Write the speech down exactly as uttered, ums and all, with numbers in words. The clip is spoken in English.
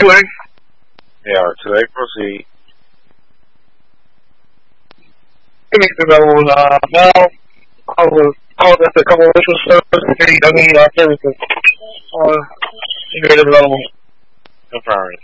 two A? Yeah, two A, proceed. Give me the one, uh, now, I was called at a couple of initial services, I mean, uh, services. Uh, you made another one. Confirmed.